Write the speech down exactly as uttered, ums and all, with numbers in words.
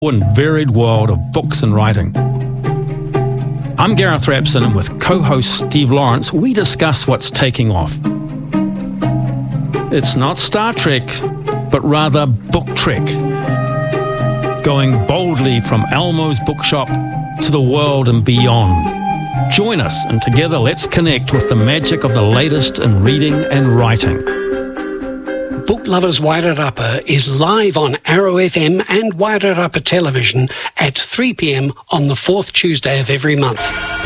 and varied world of books and writing. I'm Gareth Rapson, and with co-host Steve Lawrence, we discuss what's taking off. It's not Star Trek, but rather Book Trek. Going boldly from Elmo's bookshop to the world and beyond. Join us, and together let's connect with the magic of the latest in reading and writing. Book Lovers Wairarapa is live on Arrow F M and Wairarapa Television at three p m on the fourth Tuesday of every month.